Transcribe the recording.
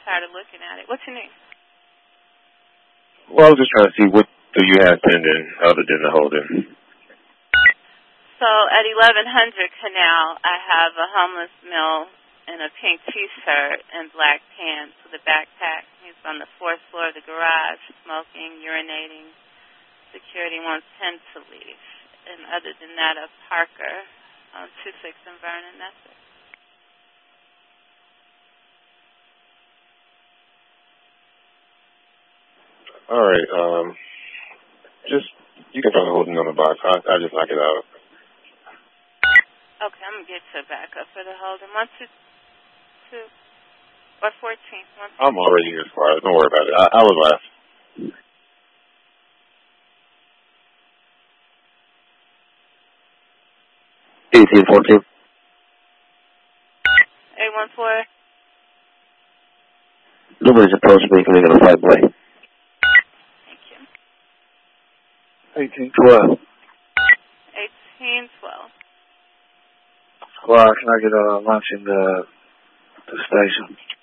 tired of looking at it. What's your name? Well, I was just trying to see what do you have pending other than the holding. So at 1100 Canal, I have a homeless male in a pink T-shirt and black pants with a backpack. He's on the 4th floor of the garage, smoking, urinating. Security wants him to leave. And other than that, a Parker on 26 and Vernon. That's it. All right. Just you can probably hold it on the box. I just knock it out. Okay, I'm gonna get you a backup for the Holden. 122 or 14. I'm already here, squad. Don't worry about it. I was last. 1814. 814. Nobody's approached me because they're going to fight Blake. Thank you. 1812. 1812. Squad, can I get lunch in the station?